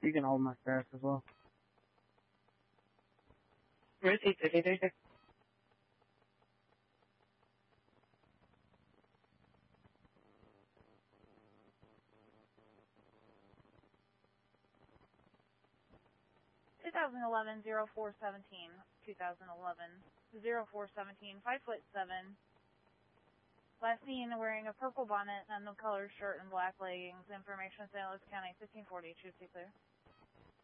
You can hold my status as well. Receipt 5036. Two 0417, 2011, 0417, 5'7", last seen wearing a purple bonnet, unknown color shirt and black leggings. Information St. Louis County, 1540, choose to clear.